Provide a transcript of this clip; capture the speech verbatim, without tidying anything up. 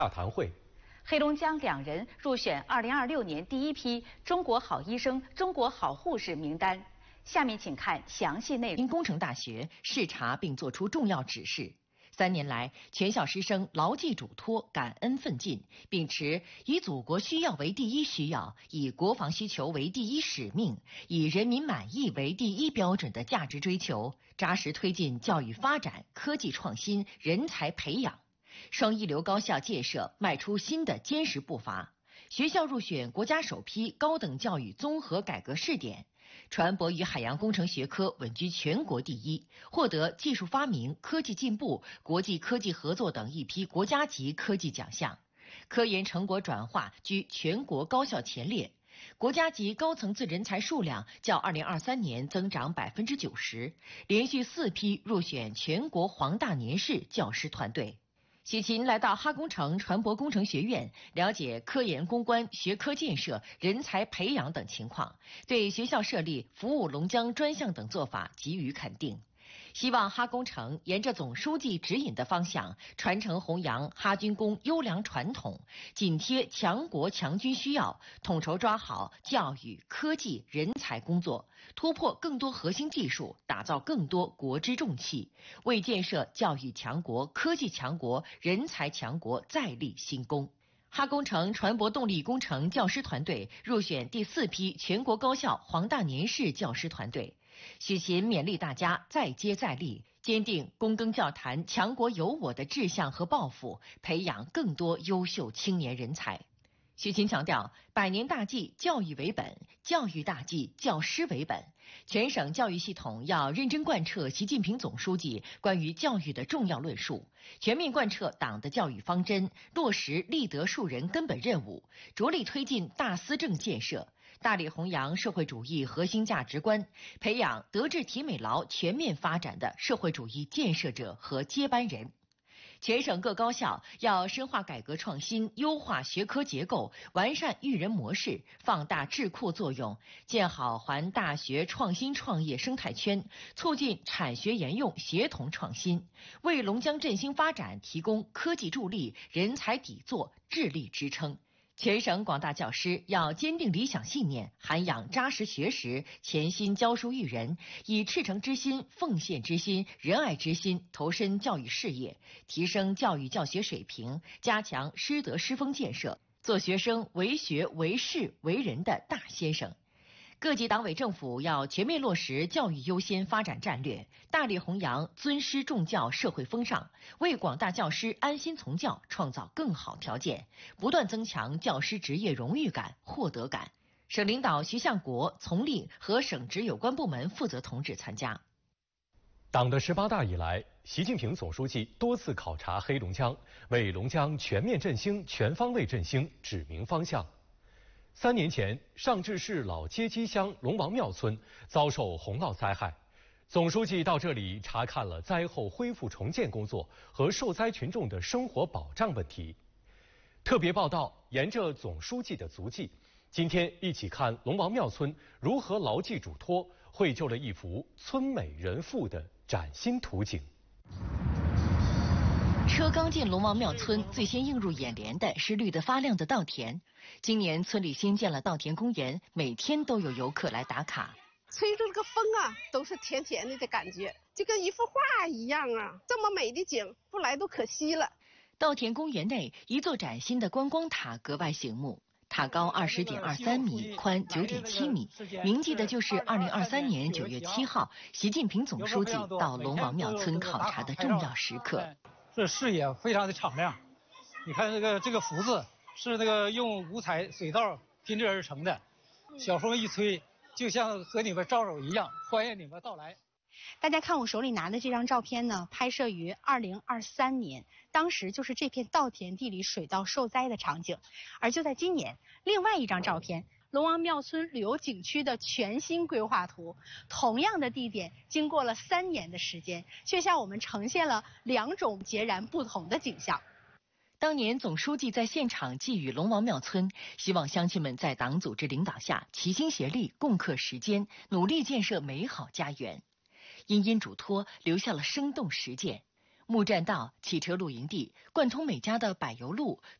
大谈会。 黑龙江两人入选二零二六年第一批中国好医生、中国好护士名单。下面请看详细内容。 工程大学视察并作出重要指示。三年来，全校师生牢记嘱托，感恩奋进，秉持以祖国需要为第一需要，以国防需求为第一使命，以人民满意为第一标准的价值追求，扎实推进教育发展、科技创新、人才培养。双一流高校建设迈出新的坚实步伐，学校入选国家首批高等教育综合改革试点，船舶与海洋工程学科稳居全国第一，获得技术发明、科技进步、国际科技合作等一批国家级科技奖项，科研成果转化居全国高校前列。国家级高层次人才数量较二零二三年增长百分之九十，连续四批入选全国黄大年市教师团队。许勤来到哈工程船舶工程学院，了解科研攻关、学科建设、人才培养等情况，对学校设立服务龙江专项等做法给予肯定。希望哈工程沿着总书记指引的方向，传承弘扬哈军工优良传统，紧贴强国强军需要，统筹抓好教育、科技、人才工作，突破更多核心技术，打造更多国之重器，为建设教育强国、科技强国、人才强国再立新功。哈工程船舶动力工程教师团队入选第四批全国高校黄大年市教师团队。许勤勉励大家再接再厉，坚定躬耕教坛、强国有我的志向和抱负，培养更多优秀青年人才。许勤强调，百年大计教育为本，教育大计教师为本。全省教育系统要认真贯彻习近平总书记关于教育的重要论述，全面贯彻党的教育方针，落实立德树人根本任务，着力推进大思政建设，大力弘扬社会主义核心价值观，培养德智体美劳全面发展的社会主义建设者和接班人。全省各高校要深化改革创新，优化学科结构，完善育人模式，放大智库作用，建好环大学创新创业生态圈，促进产学研用协同创新，为龙江振兴发展提供科技助力、人才底座、智力支撑。全省广大教师要坚定理想信念，涵养扎实学识，潜心教书育人，以赤诚之心、奉献之心、仁爱之心投身教育事业，提升教育教学水平，加强师德师风建设，做学生为学为事为人的大先生。各级党委政府要全面落实教育优先发展战略，大力弘扬尊师重教社会风尚，为广大教师安心从教创造更好条件，不断增强教师职业荣誉感、获得感。省领导徐向国、丛令和省直有关部门负责同志参加。 党的十八大以来，习近平总书记多次考察黑龙江，为龙江全面振兴、全方位振兴指明方向。三年前，上志市老街基乡龙王庙村遭受洪涝灾害，总书记到这里查看了灾后恢复重建工作和受灾群众的生活保障问题。特别报道沿着总书记的足迹，今天一起看龙王庙村如何牢记嘱托，绘就了一幅村美人富的崭新图景。 车刚进龙王庙村，最先映入眼帘的是绿得发亮的稻田。今年村里新建了稻田公园，每天都有游客来打卡。 吹着这个风啊，都是甜甜的的感觉，就跟一幅画一样啊！这么美的景，不来都可惜了。 稻田公园内，一座崭新的观光塔格外醒目。塔高二十点二三米，宽九点七米，铭记的就是二零二三年九月七号，习近平总书记到龙王庙村考察的重要时刻。 这视野非常的敞亮，你看这个这个福字是那个用五彩水稻拼制而成的，小风一吹，就像和你们招手一样，欢迎你们到来。 大家看我手里拿的这张照片呢，拍摄于二零二三年，当时就是这片稻田地里水稻受灾的场景。而就在今年，另外一张照片，龙王庙村旅游景区的全新规划图，同样的地点，经过了三年的时间，却向我们呈现了两种截然不同的景象。 当年总书记在现场寄语龙王庙村，希望乡亲们在党组织领导下齐心协力，共克时艰，努力建设美好家园。殷殷嘱托留下了生动实践。 木栈道、汽车露营地贯通每家的柏油路。